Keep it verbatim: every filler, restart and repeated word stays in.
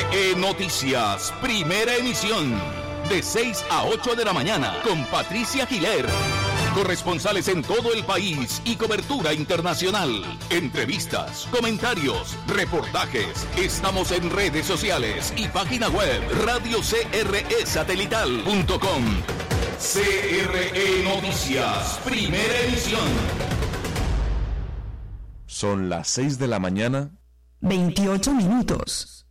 E Noticias, primera emisión, de seis a ocho de la mañana, con Patricia Giler. Corresponsales en todo el país y cobertura internacional. Entrevistas, comentarios, reportajes. Estamos en redes sociales y página web radio c r e satelital punto com. C R E Noticias, primera emisión. Son las seis de la mañana. veintiocho minutos.